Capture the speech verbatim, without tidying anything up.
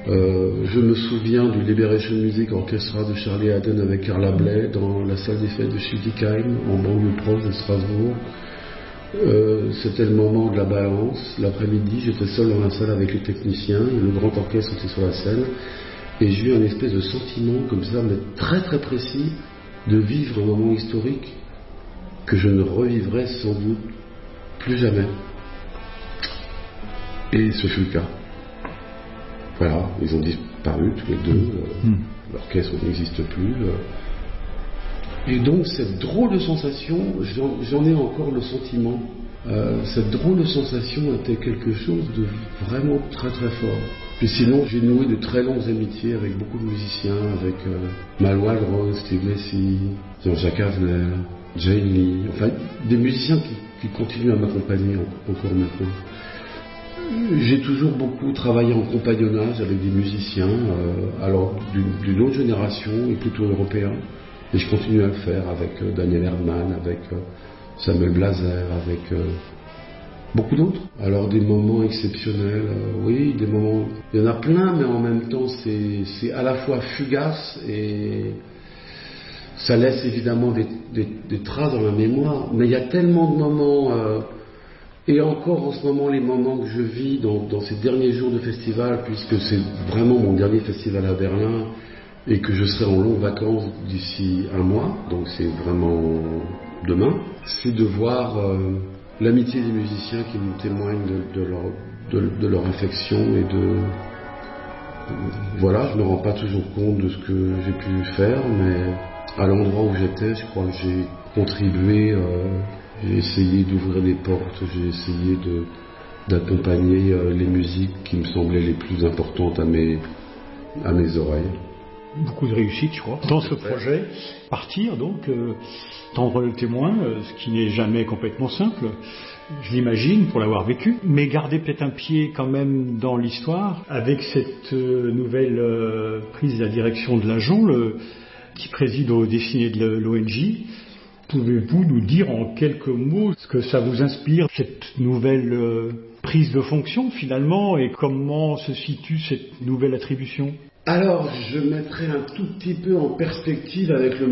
Euh, je me souviens du Liberation Music Orchestra de Charlie Haden avec Carla Bley dans la salle des fêtes de Schiltigheim, en banlieue proche de Strasbourg. Euh, c'était le moment de la balance. L'après-midi, j'étais seul dans la salle avec les techniciens, et le grand orchestre était sur la scène, et j'ai eu un espèce de sentiment comme ça, mais très très précis, de vivre un moment historique que je ne revivrai sans doute plus jamais. Et ce fut le cas. Voilà, ils ont disparu tous les deux, euh, mmh. L'orchestre n'existe plus. Euh. Et donc cette drôle de sensation, j'en, j'en ai encore le sentiment, euh, cette drôle de sensation était quelque chose de vraiment très très fort. Puis sinon, j'ai noué de très longues amitiés avec beaucoup de musiciens, avec euh, Mal Waldron, Steve Lacy, Jean-Jacques Avenel, Jane Lee, enfin des musiciens qui, qui continuent à m'accompagner encore maintenant. J'ai toujours beaucoup travaillé en compagnonnage avec des musiciens, euh, alors d'une, d'une autre génération et plutôt européens, et je continue à le faire avec euh, Daniel Erdmann, avec euh, Samuel Blaser, avec euh, beaucoup d'autres. Alors des moments exceptionnels, euh, oui, des moments, il y en a plein, mais en même temps c'est, c'est à la fois fugace et ça laisse évidemment des, des, des traces dans la mémoire, mais il y a tellement de moments... Euh, Et encore en ce moment, les moments que je vis dans, dans ces derniers jours de festival, puisque c'est vraiment mon dernier festival à Berlin et que je serai en longues vacances d'ici un mois, donc c'est vraiment demain, c'est de voir euh, l'amitié des musiciens qui nous témoignent de, de, leur, de, de leur affection et de... Voilà, je ne me rends pas toujours compte de ce que j'ai pu faire, mais à l'endroit où j'étais, je crois que j'ai contribué... Euh, J'ai essayé d'ouvrir des portes, j'ai essayé de, d'accompagner euh, les musiques qui me semblaient les plus importantes à mes, à mes oreilles. Beaucoup de réussite, je crois, dans ce projet. Partir, donc, euh, tendre le témoin, euh, ce qui n'est jamais complètement simple, je l'imagine, pour l'avoir vécu, mais garder peut-être un pied quand même dans l'histoire, avec cette euh, nouvelle euh, prise de la direction de l'agent, le, qui préside aux destinées de l'O N J. Pouvez-vous nous dire en quelques mots ce que ça vous inspire, cette nouvelle euh, prise de fonction finalement, et comment se situe cette nouvelle attribution ? Alors, je mettrai un tout petit peu en perspective avec le